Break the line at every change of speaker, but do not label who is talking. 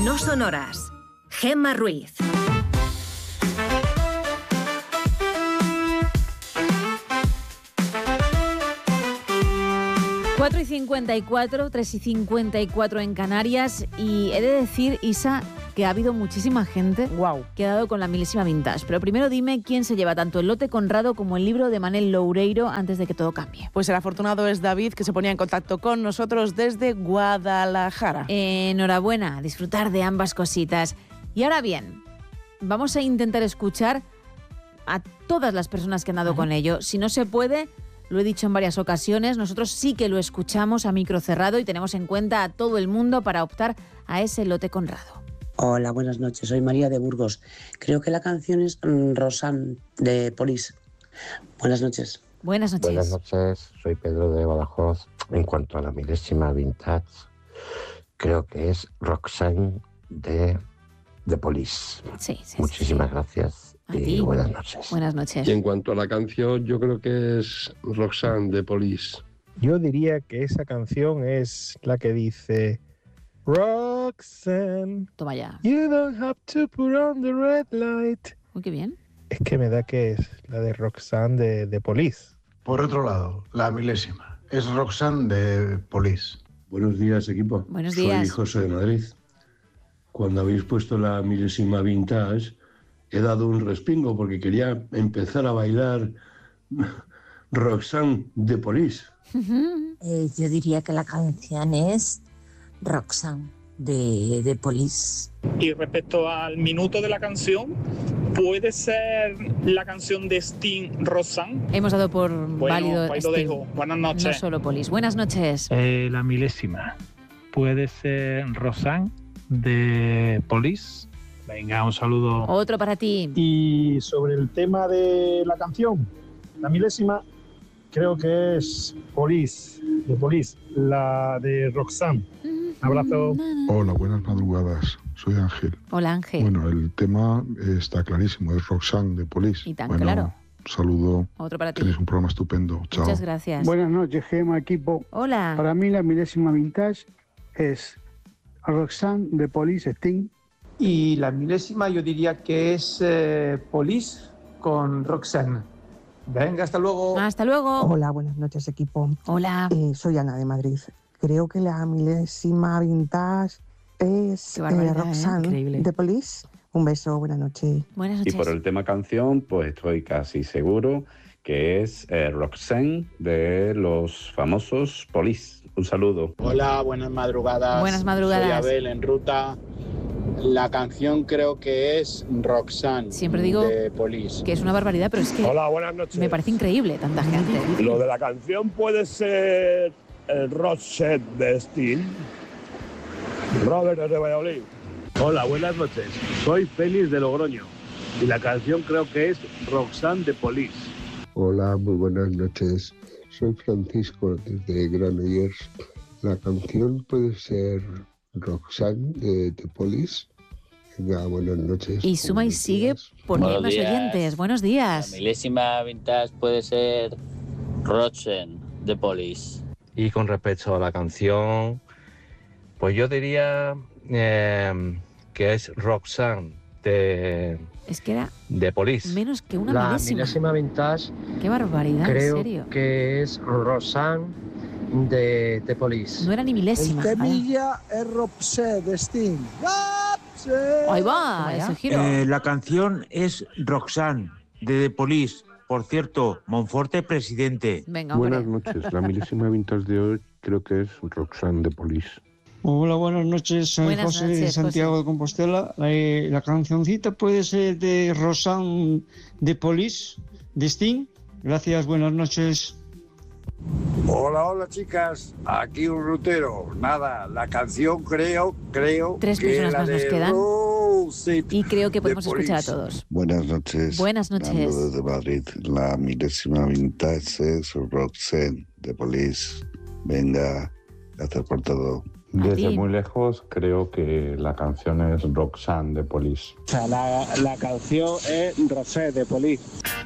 No sonoras. Gemma Ruiz.
Cuatro y 54, 3 y 54 en Canarias. Y he de decir, Isa, que ha habido muchísima gente que ha dado con la milésima vintage. Pero primero dime quién se lleva tanto el lote Conrado como el libro de Manel Loureiro antes de que todo cambie.
Pues el afortunado es David, que se ponía en contacto con nosotros desde Guadalajara.
Enhorabuena, disfrutar de ambas cositas. Y ahora bien, vamos a intentar escuchar a todas las personas que han dado con ello. Si no se puede, lo he dicho en varias ocasiones, nosotros sí que lo escuchamos a micro cerrado y tenemos en cuenta a todo el mundo para optar a ese lote Conrado.
Hola, buenas noches. Soy María de Burgos. Creo que la canción es Roxanne de Police. Buenas noches.
Buenas noches.
Buenas noches. Soy Pedro de Badajoz. En cuanto a la milésima vintage, creo que es Roxanne de Police.
Sí.
Muchísimas gracias. Y buenas noches.
Buenas noches.
Y en cuanto a la canción, yo creo que es Roxanne de Police.
Yo diría que esa canción es la que dice Roxanne.
Toma ya.
You don't have to put on the red light.
Uy, qué bien.
Es que me da que es la de Roxanne de Police.
Por otro lado, la milésima es Roxanne de Police.
Buenos días, equipo.
Buenos días.
Soy José de Madrid. Cuando habéis puesto la milésima vintage, he dado un respingo porque quería empezar a bailar Roxanne de Police.
Yo diría que la canción es Roxanne de Police.
Y respecto al minuto de la canción, ¿puede ser la canción de Sting, Roxanne?
Hemos dado por válido
pues lo
Sting.
dejo. Buenas noches.
No solo Police. Buenas noches.
La milésima. ¿Puede ser Roxanne de Police? Venga, un saludo.
Otro para ti.
Y sobre el tema de la canción, la milésima, creo que es Police, de Police, la de Roxanne. Un abrazo.
Hola, buenas madrugadas. Soy Ángel.
Hola, Ángel.
Bueno, el tema está clarísimo, es Roxanne de Police.
Y tan claro.
Saludo.
Otro para ti.
Tenéis un programa estupendo. Chao.
Muchas gracias.
Buenas noches, Gemma, equipo.
Hola.
Para mí la milésima vintage es Roxanne de Police, Sting.
Y la milésima yo diría que es Police con Roxanne. Venga, hasta luego.
Hasta luego.
Hola, buenas noches, equipo.
Hola.
Soy Ana de Madrid. Creo que la milésima vintage es Roxanne de Police. Un beso, buenas noches.
Buenas noches.
Y por el tema canción, pues estoy casi seguro que es Roxanne de los famosos Police. Un saludo.
Hola, buenas madrugadas.
Buenas madrugadas.
Soy Abel en ruta. La canción creo que es Roxanne.
Siempre digo
de Police.
que es una barbaridad, pero es que
Hola, buenas noches.
me parece increíble tanta gente.
Lo de la canción puede ser el Roxette de Sting. Robert de Valladolid.
Hola, buenas noches. Soy Félix de Logroño y la canción creo que es Roxanne de Police.
Hola, muy buenas noches. Soy Francisco desde Granollers. La canción puede ser Roxanne de Police. Venga, buenas noches.
Y suma y sigue poniendo los oyentes. Buenos días.
La milésima vintage puede ser Roxanne de Police.
Y con respecto a la canción, pues yo diría que es Roxanne
es que era
de Police.
menos que una
la
milésima.
milésima vintage.
Qué barbaridad,
creo
en serio.
Que es Roxanne de Police.
No era ni milésima.
El temilla es Roxette de Sting.
Ahí va, ese giro.
La canción es Roxanne de Police. Por cierto, Monforte presidente.
Venga,
buenas noches. La milésima vintage de hoy creo que es Roxanne de Police.
Hola, buenas noches. Soy
Buenas
José
noches,
de Santiago
José.
de Compostela. La cancioncita puede ser de Roxanne de Police, de Sting. Gracias, buenas noches.
Hola chicas, aquí un rutero. Nada, la canción creo
Tres
que
personas
la
más nos
de
quedan.
Roxette
Y creo que podemos
de
escuchar a
Police.
todos.
Buenas noches.
Buenas noches.
Hablando desde Madrid, la milésima vintage es Roxanne de Police. Venga, gracias por todo.
Desde muy lejos creo que la canción es Roxanne de Police.
O sea, la canción es Roxette de Police.